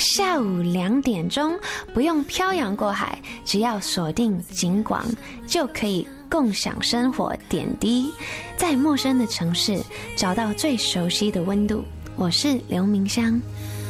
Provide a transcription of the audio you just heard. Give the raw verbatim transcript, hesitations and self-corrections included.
下午两点钟，不用漂洋过海，只要锁定警广，就可以共享生活点滴，在陌生的城市找到最熟悉的温度。我是刘明香。